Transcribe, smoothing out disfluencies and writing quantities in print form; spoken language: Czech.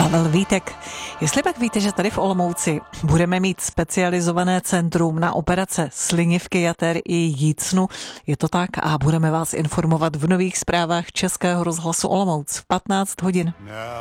Pavel Vítek. Jestli pak víte, že tady v Olomouci budeme mít specializované centrum na operace slinivky jater i jícnu, je to tak a budeme vás informovat v nových zprávách Českého rozhlasu Olomouc v 15 hodin.